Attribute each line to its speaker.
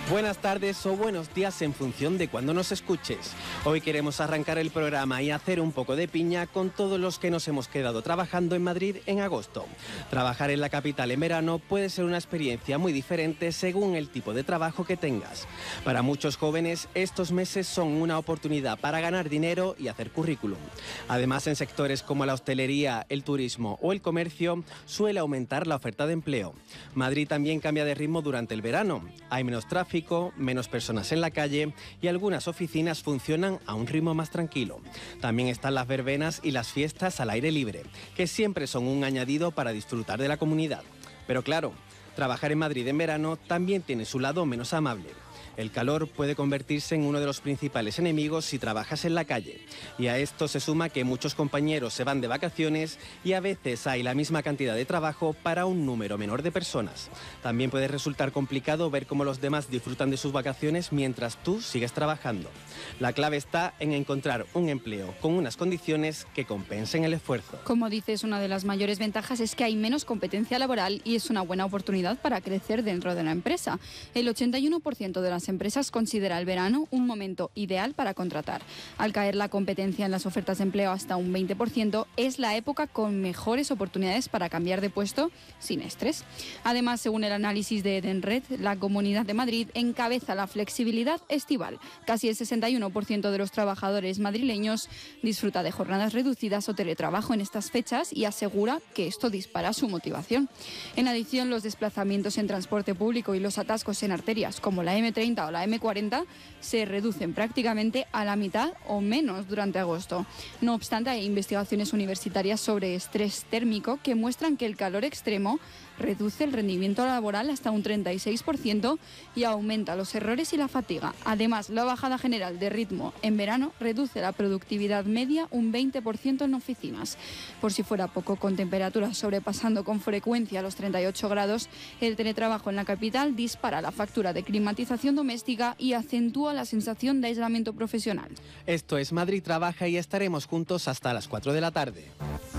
Speaker 1: Buenas tardes o buenos días en función de cuando nos escuches. Hoy queremos arrancar el programa y hacer un poco de piña con todos los que nos hemos quedado trabajando en Madrid en agosto. Trabajar en la capital en verano puede ser una experiencia muy diferente según el tipo de trabajo que tengas. Para muchos jóvenes, estos meses son una oportunidad para ganar dinero y hacer currículum. Además, en sectores como la hostelería, el turismo o el comercio, suele aumentar la oferta de empleo. Madrid también cambia de ritmo durante el verano. Hay menos tráfico, menos personas en la calle y algunas oficinas funcionan a un ritmo más tranquilo. También están las verbenas y las fiestas al aire libre, que siempre son un añadido para disfrutar de la comunidad. Pero claro, trabajar en Madrid en verano también tiene su lado menos amable. El calor puede convertirse en uno de los principales enemigos si trabajas en la calle. Y a esto se suma que muchos compañeros se van de vacaciones y a veces hay la misma cantidad de trabajo para un número menor de personas. También puede resultar complicado ver cómo los demás disfrutan de sus vacaciones mientras tú sigues trabajando. La clave está en encontrar un empleo con unas condiciones que compensen el esfuerzo.
Speaker 2: Como dices, una de las mayores ventajas es que hay menos competencia laboral y es una buena oportunidad para crecer dentro de la empresa. El 81% de las empresas considera el verano un momento ideal para contratar. Al caer la competencia en las ofertas de empleo hasta un 20%, es la época con mejores oportunidades para cambiar de puesto sin estrés. Además, según el análisis de Edenred, la Comunidad de Madrid encabeza la flexibilidad estival. Casi el 61% de los trabajadores madrileños disfruta de jornadas reducidas o teletrabajo en estas fechas y asegura que esto dispara su motivación. En adición, los desplazamientos en transporte público y los atascos en arterias como la M30 o la M40 se reducen prácticamente a la mitad o menos durante agosto. No obstante, hay investigaciones universitarias sobre estrés térmico que muestran que el calor extremo reduce el rendimiento laboral hasta un 36% y aumenta los errores y la fatiga. Además, la bajada general de ritmo en verano reduce la productividad media un 20% en oficinas. Por si fuera poco, con temperaturas sobrepasando con frecuencia los 38 grados, el teletrabajo en la capital dispara la factura de climatización doméstica y acentúa la sensación de aislamiento profesional.
Speaker 1: Esto es Madrid Trabaja y estaremos juntos hasta las 4 de la tarde.